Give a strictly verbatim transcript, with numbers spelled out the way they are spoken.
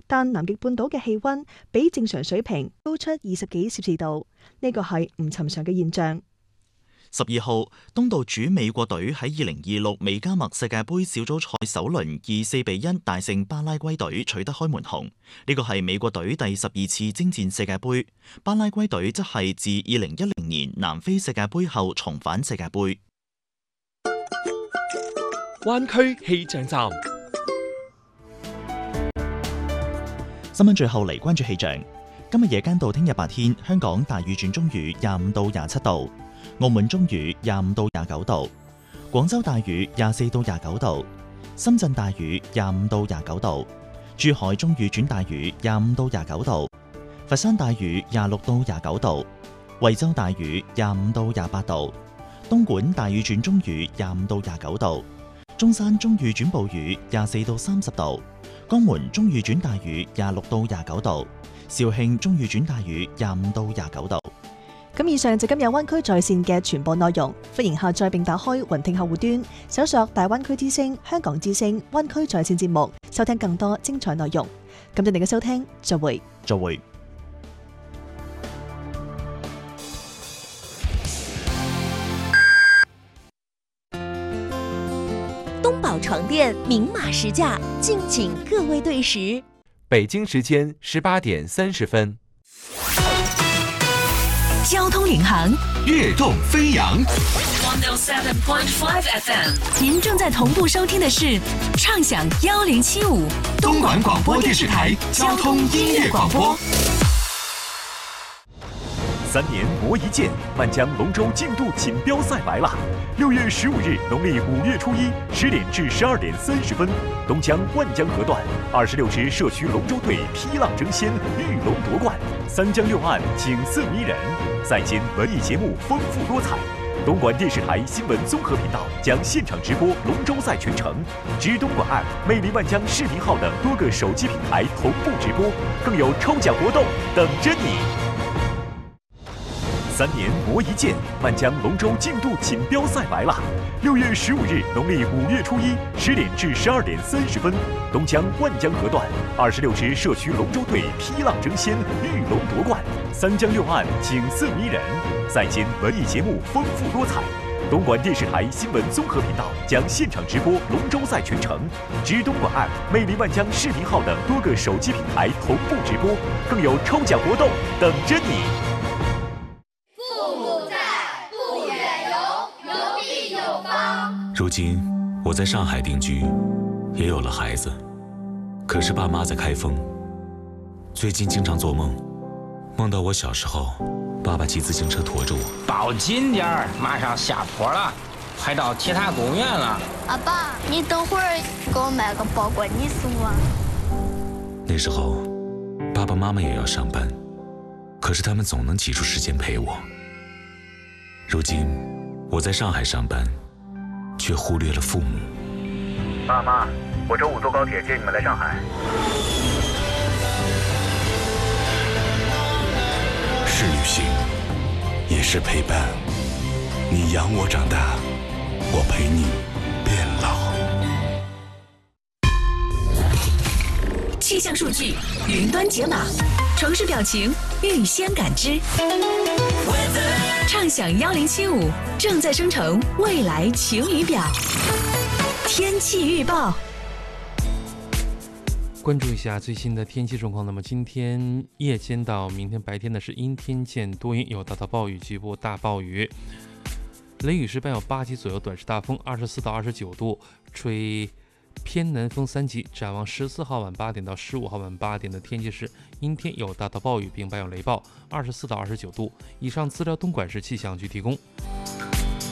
但南極半島嘅氣溫比正常水平高出二十幾攝氏度，呢個係唔尋常嘅現象。 十二號，東道主美國隊喺二零二六美加墨世界盃小組賽首輪以四比一大勝巴拉圭隊，取得開門紅。呢個係美國隊第十二次征戰世界盃，巴拉圭隊則係自二零一零年南非世界盃後重返世界盃。 灣區氣象站， 新聞最後嚟關注氣象。今日夜間到聽日白天，香港大雨轉中雨，廿五到廿七度。澳門中雨廿五到廿九度，廣州大雨廿四到廿九度，深圳大雨廿五到廿九度，珠海中雨轉大雨廿五到廿九度，佛山大雨廿六到廿九度，惠州大雨廿五到廿八度，東莞大雨轉中雨廿五到廿九度，中山中雨轉暴雨廿四到三十度，江門中雨轉大雨廿六到廿九度，肇慶中雨轉大雨廿五到廿九度。 咁以上就今日灣區在線嘅全部內容，歡迎下載並打開雲聽客戶端，搜索大灣區之聲、香港之聲、灣區在線節目，收聽更多精彩內容。感謝你嘅收聽，再會。 再會。 東寶床墊明碼實價，敬請各位對時。 北京時間十八點三十分。 交通領航， 躍動飛揚。 one oh seven point five F M， 您正在同步收聽的是暢享幺零七五東莞廣播電視台交通音樂廣播。 三年磨一劍，萬江龍舟競渡錦標賽來了！六月十五日，農曆五月初一，十點至十二點三十分，東江萬江河段二十六支社區龍舟隊劈浪爭先，遇龍奪冠，三江六岸景色迷人，賽間文藝節目豐富多彩。東莞電視台新聞綜合頻道將現場直播龍舟賽全程，知東莞岸、魅力萬江視頻號等多個手機平台同步直播，更有抽獎活動等着你。三年磨一劍，萬江龍舟競渡錦標賽來了！六月十五日，農曆五月初一，十點至十二點三十分，東江萬江河段二十六支社區龍舟隊劈浪爭先，遇龍奪冠，三江六岸景色迷人，賽間文藝節目豐富多彩。東莞電視台新聞綜合頻道將現場直播龍舟賽全程，知東莞岸、魅力萬江視頻號等多個手機平台同步直播，更有抽獎活動等着你。 如今我在上海定居，也有了孩子，可是爸妈在开封。最近经常做梦，梦到我小时候，爸爸骑自行车驮着我。 抱紧点儿，马上下坡了，快到铁塔公园了。 阿爸，你等会儿给我买个包裹，你送我。 那时候，爸爸妈妈也要上班，可是他们总能挤出时间陪我。如今我在上海上班，却忽略了父母。 爸妈，我周五坐高铁接你们来上海。 是旅行，也是陪伴。你养我长大，我陪你变老。 气象数据云端解码，城市表情预先感知。畅享幺零七五正在生成未来晴雨表。天气预报， 关注一下最新的天气状况。那么今天夜间到明天白天呢是阴天见多云，有大到暴雨，局部大暴雨。雷雨时伴有八级左右短时大风，二十四到二十九度，吹偏南风三级。展望十四号晚八点到十五号晚八点的天气是阴天，有大到暴雨，并伴有雷暴，二十四到二十九度。以上资料东莞市气象局提供。